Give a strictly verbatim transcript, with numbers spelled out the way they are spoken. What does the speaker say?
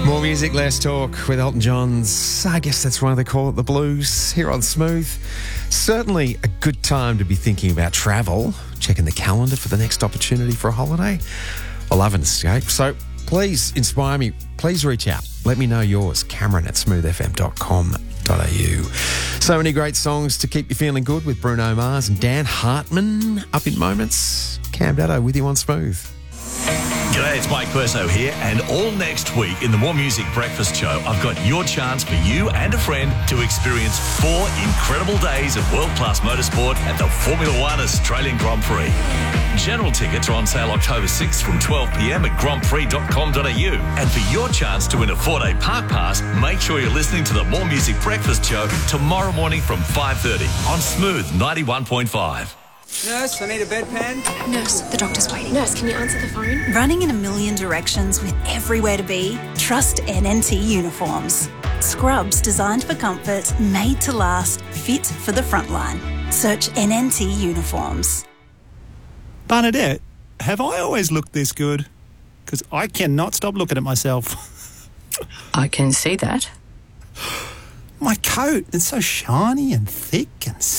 More music, less talk with Elton John's. I guess that's why they call it the blues here on Smooth. Certainly a good time to be thinking about travel, checking the calendar for the next opportunity for a holiday. I love an escape. So please inspire me. Please reach out. Let me know yours. Cameron at smooth f m dot com dot a u. So many great songs to keep you feeling good with Bruno Mars and Dan Hartman up in moments. Cam Daddo with you on Smooth. G'day, it's Mike Perso here, and all next week in the More Music Breakfast Show, I've got your chance for you and a friend to experience four incredible days of world-class motorsport at the Formula One Australian Grand Prix. General tickets are on sale October sixth from twelve p m at grand prix dot com dot a u. And for your chance to win a four-day park pass, make sure you're listening to the More Music Breakfast Show tomorrow morning from five thirty on Smooth ninety-one point five. Nurse, I need a bedpan. Nurse, the doctor's waiting. Nurse, can you answer the phone? Running in a million directions with everywhere to be? Trust N N T Uniforms. Scrubs designed for comfort, made to last, fit for the front line. Search N N T Uniforms. Bernadette, have I always looked this good? Because I cannot stop looking at myself. I can see that. My coat, it's so shiny and thick and